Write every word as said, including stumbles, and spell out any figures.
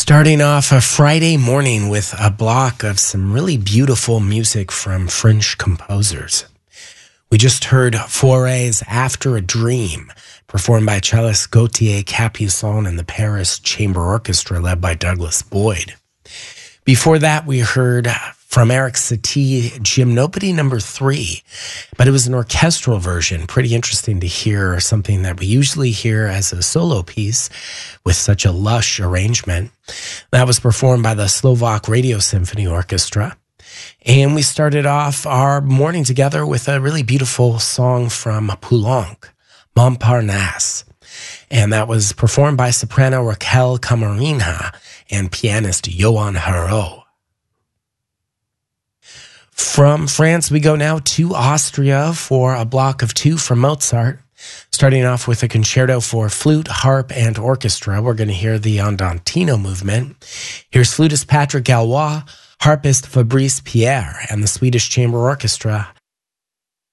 Starting off a Friday morning with a block of some really beautiful music from French composers. We just heard Fauré's After a Dream, performed by cellist Gauthier Capuçon and the Paris Chamber Orchestra led by Douglas Boyd. Before that, we heard from Eric Satie, Gymnopédie number three, but it was an orchestral version. Pretty interesting to hear something that we usually hear as a solo piece with such a lush arrangement. That was performed by the Slovak Radio Symphony Orchestra. And we started off our morning together with a really beautiful song from Poulenc, Montparnasse. And that was performed by soprano Raquel Camarena and pianist Johan Haro. From France, we go now to Austria for a block of two from Mozart. Starting off with a concerto for flute, harp, and orchestra. We're going to hear the Andantino movement. Here's flutist Patrick Galois, harpist Fabrice Pierre, and the Swedish Chamber Orchestra